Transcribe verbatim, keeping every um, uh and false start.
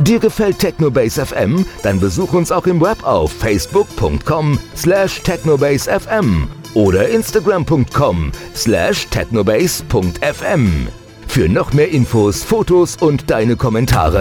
Dir gefällt Technobase F M? Dann besuch uns auch im Web auf facebook punkt com slash technobase f m oder instagram punkt com slash technobase punkt f m. Für noch mehr Infos, Fotos und deine Kommentare